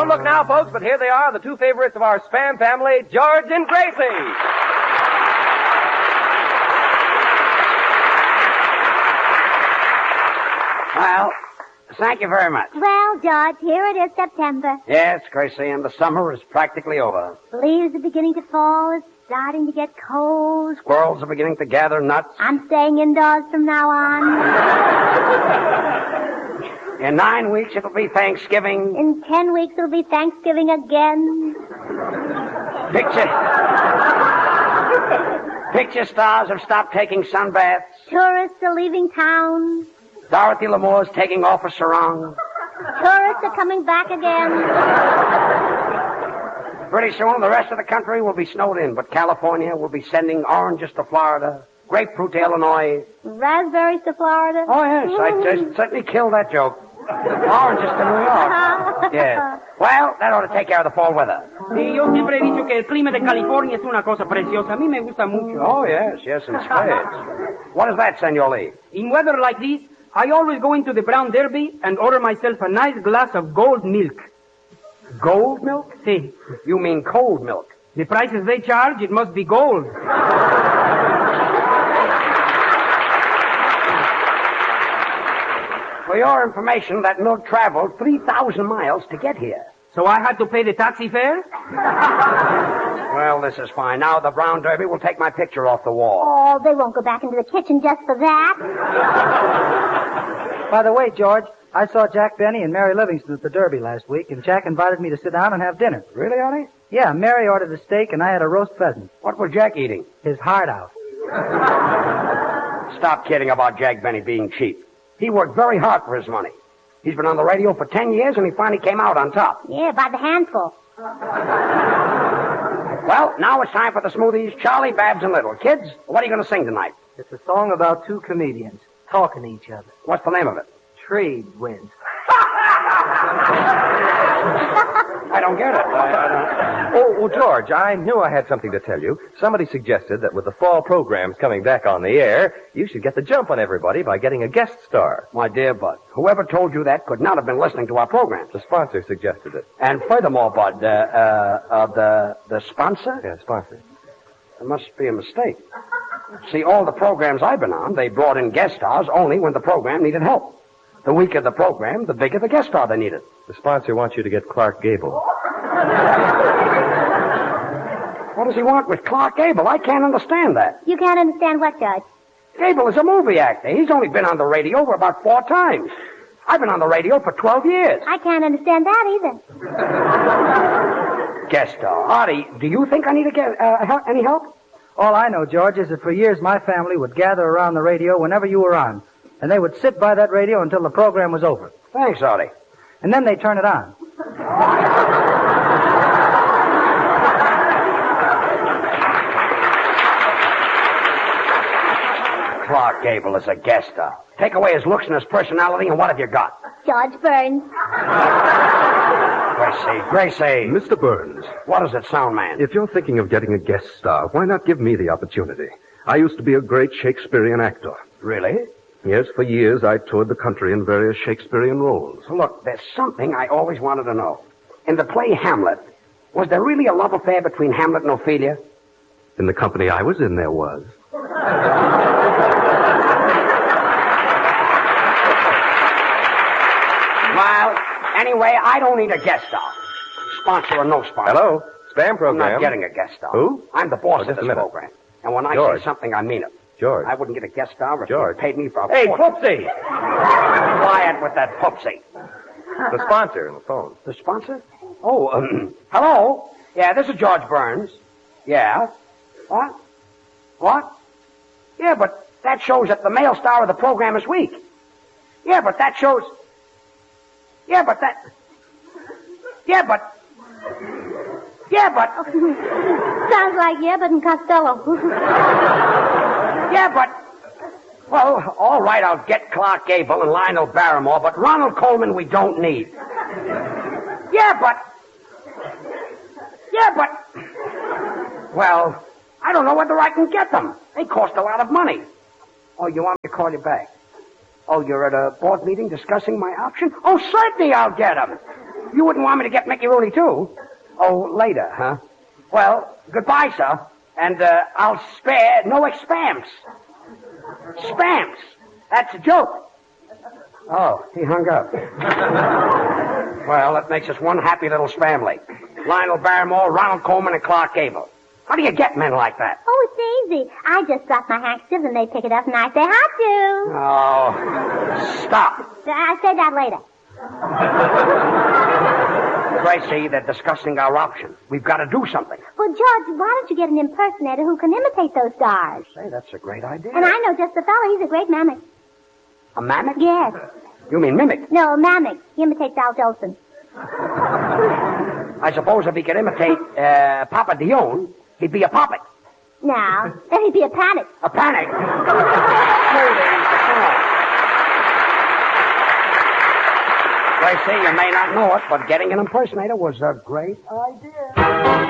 Don't look now, folks, but here they are, the two favorites of our Spam family, George and Gracie. Well, thank you very much. Well, George, here it is, September. Yes, Gracie, and the summer is practically over. Leaves are beginning to fall. It's starting to get cold. Squirrels are beginning to gather nuts. I'm staying indoors from now on. In 9 weeks, it'll be Thanksgiving. In 10 weeks, it'll be Thanksgiving again. Picture stars have stopped taking sunbaths. Tourists are leaving town. Dorothy Lamour's taking off her sarong. Tourists are coming back again. Pretty soon, the rest of the country will be snowed in, but California will be sending oranges to Florida, grapefruit to Illinois. Raspberries to Florida. Oh, yes, I just certainly killed that joke. Oranges to New York. Yes. Well, that ought to take care of the fall weather. Sí, yo siempre he dicho que el clima de California es una cosa preciosa. A mí me gusta mucho. Oh, yes, in spades. What is that, Senor Lee? In weather like this, I always go into the Brown Derby and order myself a nice glass of gold milk. Gold milk? Sí. You mean cold milk? The prices they charge, it must be gold. For your information, that milk traveled 3,000 miles to get here. So I had to pay the taxi fare? Well, this is fine. Now the Brown Derby will take my picture off the wall. Oh, they won't go back into the kitchen just for that. By the way, George, I saw Jack Benny and Mary Livingston at the Derby last week, and Jack invited me to sit down and have dinner. Really, Artie? Yeah, Mary ordered a steak, and I had a roast pheasant. What was Jack eating? His heart out. Stop kidding about Jack Benny being cheap. He worked very hard for his money. He's been on the radio for 10 years, and he finally came out on top. Yeah, by the handful. Well, now it's time for the smoothies. Charlie, Babs, and Little. Kids, what are you going to sing tonight? It's a song about two comedians talking to each other. What's the name of it? Trade wins. I don't get it. Oh, George, I knew I had something to tell you. Somebody suggested that with the fall programs coming back on the air, you should get the jump on everybody by getting a guest star. My dear Bud, whoever told you that could not have been listening to our programs. The sponsor suggested it. And furthermore, Bud, the sponsor? Yeah, sponsor. There must be a mistake. See, all the programs I've been on, they brought in guest stars only when the program needed help. The weaker the program, the bigger the guest star they needed. The sponsor wants you to get Clark Gable. What does he want with Clark Gable? I can't understand that. You can't understand what, Judge? Gable is a movie actor. He's only been on the radio for about 4 times. I've been on the radio for 12 years. I can't understand that either. Guest star. Artie, do you think I need to get any help? All I know, George, is that for years my family would gather around the radio whenever you were on. And they would sit by that radio until the program was over. Thanks, Artie. And then they'd turn it on. Clark Gable is a guest star. Take away his looks and his personality, and what have you got? George Burns. Gracie. Mr. Burns. What does it sound, man? If you're thinking of getting a guest star, why not give me the opportunity? I used to be a great Shakespearean actor. Really? Yes, for years I toured the country in various Shakespearean roles. Look, there's something I always wanted to know. In the play Hamlet, was there really a love affair between Hamlet and Ophelia? In the company I was in, there was. Well, anyway, I don't need a guest star. Sponsor or no sponsor. Hello? Spam program. I'm not getting a guest star. Who? I'm the boss Oh, of just this a minute. program. And when I George. say something, I mean it. George. I wouldn't get a guest star if George. you paid me for a Hey, fortune. Poopsie! Quiet with that Pupsy. The sponsor on the phone. The sponsor? Oh, hello? Yeah, this is George Burns. Yeah. What? What? Yeah, but that shows that the male star of the program is weak. Yeah, but that shows... Yeah, but that... Yeah, but... Yeah, but... Sounds like Yebbet and Costello. Yeah, but... Well, all right, I'll get Clark Gable and Lionel Barrymore, but Ronald Coleman we don't need. Yeah, but... Well, I don't know whether I can get them. They cost a lot of money. Oh, you want me to call you back? Oh, you're at a board meeting discussing my option? Oh, certainly I'll get them. You wouldn't want me to get Mickey Rooney, too? Oh, later, huh? Well, goodbye, sir. And I'll spare no expams. Spams. That's a joke. Oh, he hung up. Well, that makes us one happy little family. Lionel Barrymore, Ronald Coleman, and Clark Gable. How do you get men like that? Oh, it's easy. I just drop my handkerchief and they pick it up and I say, "How to?" Oh, stop. I'll say that later. Gracie, they're discussing our options. We've got to do something. Well, George, why don't you get an impersonator who can imitate those stars? Say, that's a great idea. And I know just the fellow. He's a great mimic. A mammoth? Yes. You mean mimic? No, a mimic. He imitates Al Jolson. I suppose if he could imitate Papa Dion, he'd be a puppet. Now, then he'd be a panic. A panic? Gracie, you may not know it, but getting an impersonator was a great idea.